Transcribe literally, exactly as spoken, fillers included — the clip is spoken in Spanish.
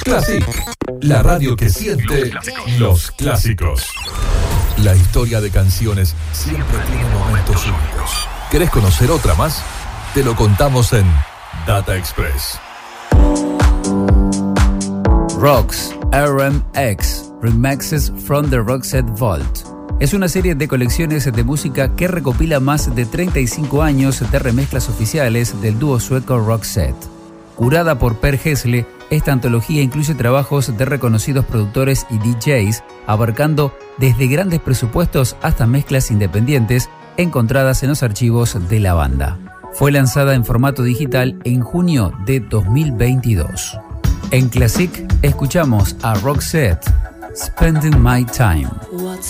Classic, la radio que siente los clásicos. La historia de canciones siempre tiene momentos únicos. ¿Querés conocer otra más? Te lo contamos en Data Express. Rocks R M X Remixes from the Roxette Vault es una serie de colecciones de música que recopila más de treinta y cinco años de remezclas oficiales del dúo sueco Roxette. Curada por Per Gessle, esta antología incluye trabajos de reconocidos productores y D Js, abarcando desde grandes presupuestos hasta mezclas independientes encontradas en los archivos de la banda. Fue lanzada en formato digital en junio de dos mil veintidós. En Classic escuchamos a Roxette, Spending My Time.